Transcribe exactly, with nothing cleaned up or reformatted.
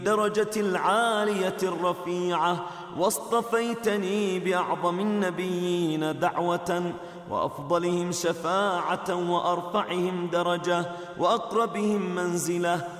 درجة العالية الرفيعة، واصطفيتني بأعظم النبيين دعوة، وأفضلهم شفاعة، وأرفعهم درجة، وأقربهم منزلة،